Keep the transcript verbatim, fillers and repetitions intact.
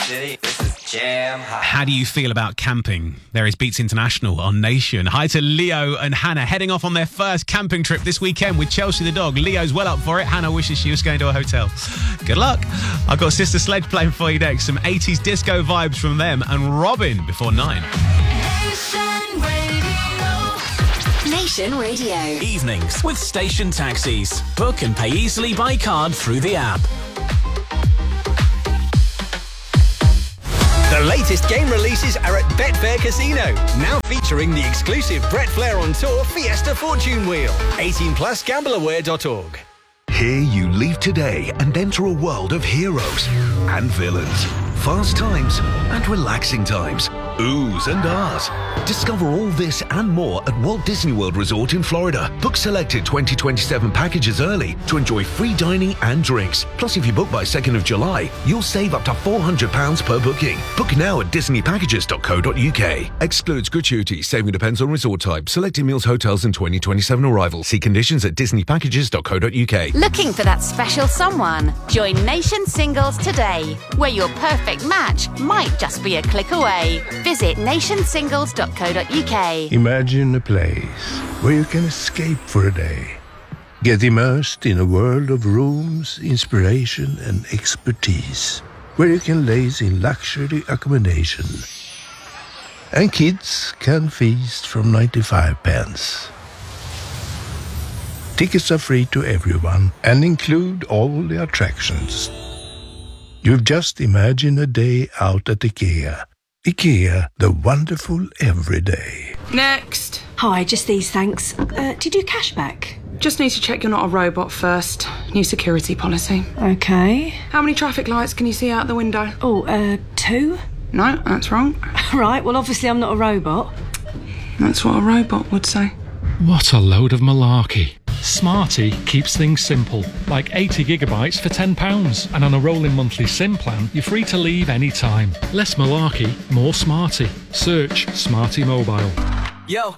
City, this is Jam Hot. How do you feel about camping? There is Beats International on Nation. Hi to Leo and Hannah, heading off on their first camping trip this weekend with Chelsea the dog. Leo's well up for it. Hannah wishes she was going to a hotel. Good luck. I've got Sister Sledge playing for you next. Some eighties disco vibes from them and Robin before nine. Nation Radio. Nation Radio. Evenings with Station Taxis. Book and pay easily by card through the app. The latest game releases are at Betfair Casino, now featuring the exclusive Brett Flair on Tour Fiesta Fortune Wheel. eighteen plus gamble aware dot org. Here you leave today and enter a world of heroes and villains, fast times and relaxing times, oohs and ahs. Discover all this and more at Walt Disney World Resort in Florida. Book selected twenty twenty-seven packages early to enjoy free dining and drinks. Plus, if you book by second of July, you'll save up to four hundred pounds per booking. Book now at disney packages dot co dot uk. Excludes gratuity. Saving depends on resort type. Selected meals, hotels and twenty twenty-seven arrival. See conditions at disney packages dot co dot uk. Looking for that special someone? Join Nation Singles today, where your perfect match might just be a click away. Visit nation singles dot co dot uk. Imagine a place where you can escape for a day. Get immersed in a world of rooms, inspiration and expertise. Where you can laze in luxury accommodation. And kids can feast from ninety-five pence. Tickets are free to everyone and include all the attractions. You've just imagined a day out at IKEA. IKEA, the wonderful everyday. Next. Hi, just these, thanks. Uh, do you do cashback? Just need to check you're not a robot first. New security policy. Okay. How many traffic lights can you see out the window? Oh, uh, two? No, that's wrong. Right, well, obviously I'm not a robot. That's what a robot would say. What a load of malarkey. Smarty keeps things simple, like eighty gigabytes for ten pounds. And on a rolling monthly SIM plan, you're free to leave any time. Less malarkey, more Smarty. Search Smarty Mobile. Yo,